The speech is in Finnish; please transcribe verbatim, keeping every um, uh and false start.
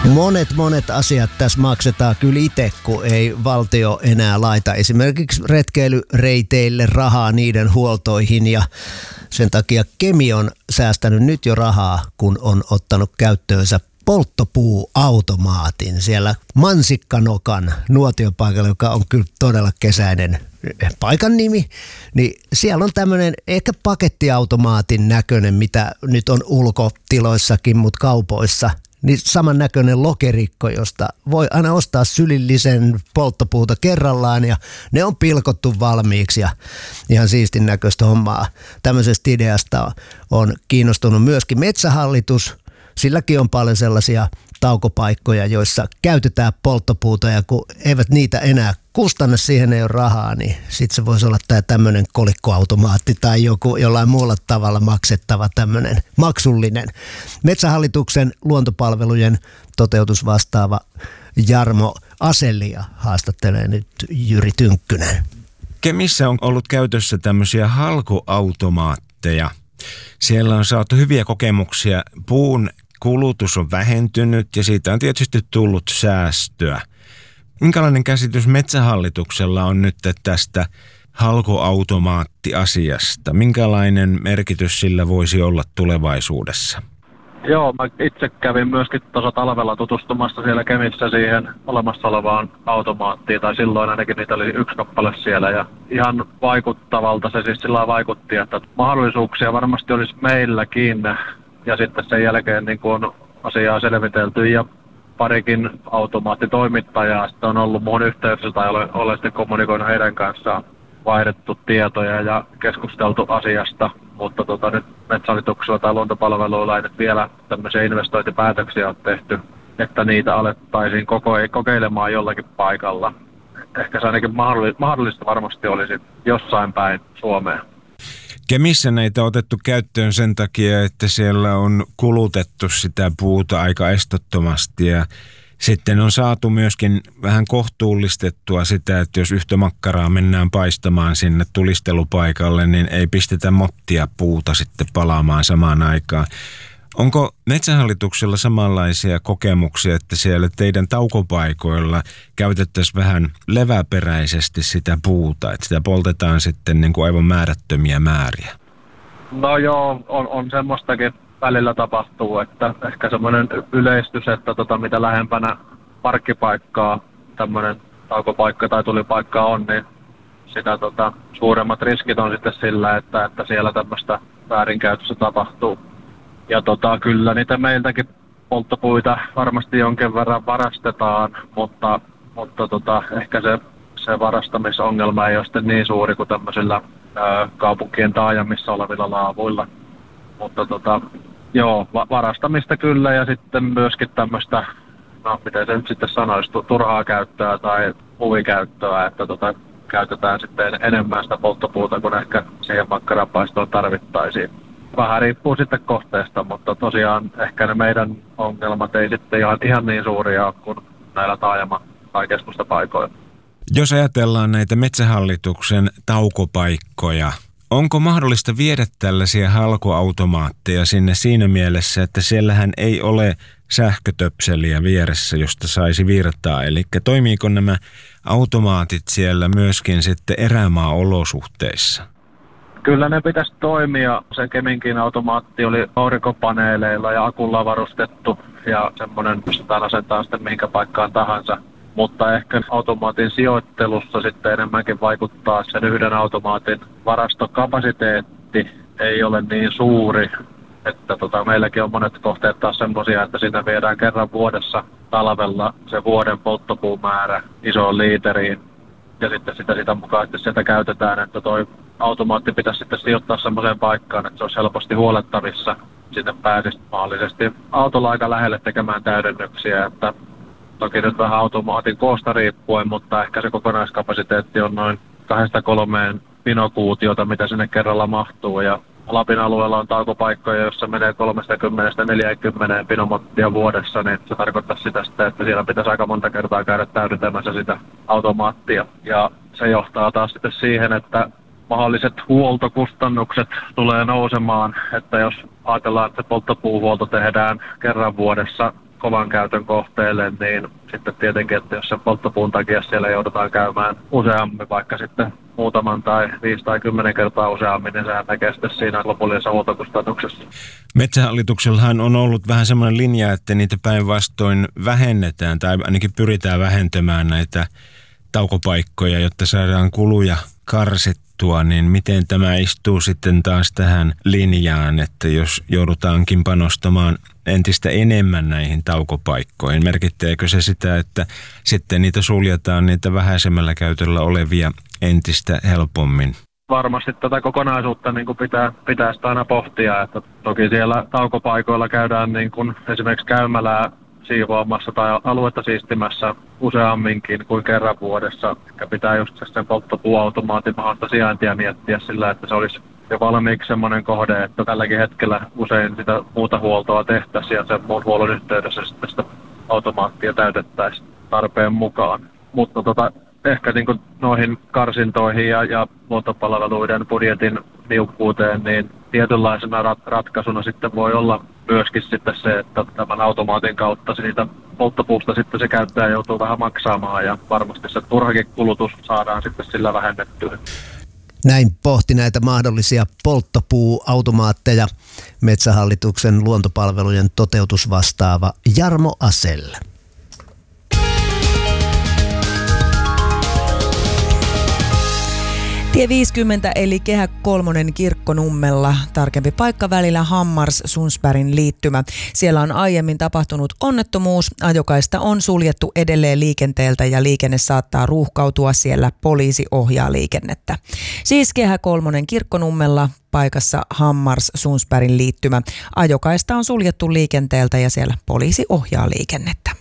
Monet, monet asiat tässä maksetaan kyllä itse, kun ei valtio enää laita esimerkiksi retkeilyreiteille rahaa niiden huoltoihin, ja sen takia Kemi on säästänyt nyt jo rahaa, kun on ottanut käyttöönsä polttopuuautomaatin siellä Mansikkanokan nuotiopaikalla, joka on kyllä todella kesäinen paikan nimi, niin siellä on tämmöinen ehkä pakettiautomaatin näköinen, mitä nyt on ulkotiloissakin, mutta kaupoissa, niin samannäköinen lokerikko, josta voi aina ostaa sylillisen polttopuuta kerrallaan, ja ne on pilkottu valmiiksi ja ihan siistin näköistä hommaa. Tämmöisestä ideasta on kiinnostunut myöskin Metsähallitus. Silläkin on paljon sellaisia taukopaikkoja, joissa käytetään polttopuuta, ja kun eivät niitä enää kustanna, siihen ei ole rahaa, niin sitten se voisi olla tämä tämmöinen kolikkoautomaatti tai joku jollain muulla tavalla maksettava tämmöinen maksullinen. Metsähallituksen luontopalvelujen toteutusvastaava Jarmo Aselia haastattelee nyt Jyri Tynkkynen. Kemissä on ollut käytössä tämmöisiä halkoautomaatteja. Siellä on saatu hyviä kokemuksia. Puun kulutus on vähentynyt ja siitä on tietysti tullut säästöä. Minkälainen käsitys Metsähallituksella on nyt tästä halkoautomaattiasiasta? Minkälainen merkitys sillä voisi olla tulevaisuudessa? Joo, mä itse kävin myöskin tuossa talvella tutustumassa siellä Kemissä siihen olemassa olevaan automaattiin, tai silloin ainakin niitä oli yksi kappale siellä, ja ihan vaikuttavalta se siis sillä vaikutti, että mahdollisuuksia varmasti olisi meilläkin, ja sitten sen jälkeen niin kun asiaa selvitelty, ja parikin automaattitoimittajaa sitten on ollut muun yhteydessä, tai olen, olen sitten kommunikoinut heidän kanssaan, vaihdettu tietoja ja keskusteltu asiasta, mutta tota, nyt Metsähallituksella tai luontopalveluilla ei nyt vielä tämmöisiä investointipäätöksiä ole tehty, että niitä alettaisiin koko- kokeilemaan jollakin paikalla. Ehkä se ainakin mahdollista varmasti olisi jossain päin Suomea. Kemissä näitä on otettu käyttöön sen takia, että siellä on kulutettu sitä puuta aika estottomasti, ja sitten on saatu myöskin vähän kohtuullistettua sitä, että jos yhtä makkaraa mennään paistamaan sinne tulistelupaikalle, niin ei pistetä mottia puuta sitten palaamaan samaan aikaan. Onko Metsähallituksella samanlaisia kokemuksia, että siellä teidän taukopaikoilla käytettäisiin vähän leväperäisesti sitä puuta, että sitä poltetaan sitten niin kuin aivan määrättömiä määriä? No joo, on, on semmoistakin välillä tapahtuu, että ehkä semmoinen yleistys, että tota, mitä lähempänä parkkipaikkaa tämmöinen taukopaikka tai tulipaikka on, niin sitä tota, suuremmat riskit on sitten sillä, että, että siellä tämmöistä väärinkäytössä tapahtuu. Ja tota, kyllä niitä meiltäkin polttopuita varmasti jonkin verran varastetaan, mutta, mutta tota, ehkä se, se varastamisongelma ei ole sitten niin suuri kuin tämmöisillä ää, kaupunkien taajamissa olevilla laavuilla. Mutta tota, joo, va- varastamista kyllä, ja sitten myöskin tämmöistä, no miten se nyt sitten sanoisi, turhaa käyttöä tai huvikäyttöä, että tota, käytetään sitten enemmän sitä polttopuuta kuin ehkä siihen makkaranpaistoon tarvittaisiin. Vähän riippuu sitten kohteesta, mutta tosiaan ehkä ne meidän ongelmat ei sitten ihan, ihan niin suuria kuin näillä taajama- tai keskustapaikoilla. Jos ajatellaan näitä Metsähallituksen taukopaikkoja, onko mahdollista viedä tällaisia halkoautomaatteja sinne siinä mielessä, että siellähän ei ole sähkötöpseliä vieressä, josta saisi virtaa? Eli toimiiko nämä automaatit siellä myöskin sitten erämaa-olosuhteissa? Kyllä ne pitäisi toimia. Se Keminkin automaatti oli aurinkopaneeleilla ja akulla varustettu, ja semmoinen pystytään asentamaan sitten mihinkä paikkaan tahansa. Mutta ehkä automaatin sijoittelussa sitten enemmänkin vaikuttaa sen yhden automaatin varastokapasiteetti ei ole niin suuri. Että tota, meilläkin on monet kohteet taas semmoisia, että sinne viedään kerran vuodessa talvella se vuoden polttopuumäärä isoon liiteriin. Ja sitten sitä, sitä mukaan sieltä käytetään, että toi automaatti pitäisi sitten sijoittaa semmoiseen paikkaan, että se olisi helposti huolettavissa. Sinne pääsisi mahdollisesti autolla aika lähelle tekemään täydennyksiä, että toki nyt vähän automaatin koosta riippuen, mutta ehkä se kokonaiskapasiteetti on noin kahdesta kolmeen pinokuutiota, mitä sinne kerralla mahtuu. Ja Lapin alueella on taukopaikkoja, joissa menee kolmekymmentä neljäkymmentä pinomottia vuodessa, niin se tarkoittaa sitä, että siellä pitäisi aika monta kertaa käydä täydentämässä sitä automaattia. Ja se johtaa taas sitten siihen, että mahdolliset huoltokustannukset tulee nousemaan, että jos ajatellaan, että se polttopuuhuolto tehdään kerran vuodessa kovan käytön kohteelle, niin sitten tietenkin, että jos sen polttopuun takia siellä joudutaan käymään useammin, vaikka sitten muutaman tai viisi tai kymmenen kertaa useammin, niin sehän näkee sitten siinä lopullisessa huoltokustannuksessa. Metsähallituksellahan on ollut vähän semmoinen linja, että niitä päinvastoin vähennetään tai ainakin pyritään vähentämään näitä taukopaikkoja, jotta saadaan kuluja karsittua, niin miten tämä istuu sitten taas tähän linjaan, että jos joudutaankin panostamaan entistä enemmän näihin taukopaikkoihin, merkittääkö se sitä, että sitten niitä suljetaan niitä vähäisemmällä käytöllä olevia entistä helpommin? Varmasti tätä kokonaisuutta niin kuin pitää, pitää sitä aina pohtia, että toki siellä taukopaikoilla käydään niin kuin esimerkiksi käymälää siivoamassa tai aluetta siistimässä useamminkin kuin kerran vuodessa. Ja pitää just sen polttopuuautomaatin mahdollista sijaintia miettiä sillä, että se olisi jo valmiiksi semmoinen kohde, että tälläkin hetkellä usein sitä muuta huoltoa tehtäisiin ja sen muun huollon yhteydessä sitten sitä automaattia täytettäisiin tarpeen mukaan. Mutta tota, ehkä niin kuin noihin karsintoihin ja, ja luontopalveluiden budjetin niukkuuteen, niin tietynlaisena rat- ratkaisuna sitten voi olla myöskin sitten se, että tämän automaatin kautta siitä polttopuusta sitten se käyttäjä joutuu vähän maksamaan ja varmasti se turhakin kulutus saadaan sitten sillä vähennettyä. Näin pohti näitä mahdollisia polttopuuautomaatteja Metsähallituksen luontopalvelujen toteutusvastaava Jarmo Asell. Tie viisikymmentä eli Kehä kolmonen Kirkkonummella, tarkempi paikka välillä Hammars-Sundsbergin liittymä. Siellä on aiemmin tapahtunut onnettomuus, ajokaista on suljettu edelleen liikenteeltä ja liikenne saattaa ruuhkautua, siellä poliisi ohjaa liikennettä. Siis Kehä kolmonen Kirkkonummella, paikassa Hammars-Sundsbergin liittymä. Ajokaista on suljettu liikenteeltä ja siellä poliisi ohjaa liikennettä.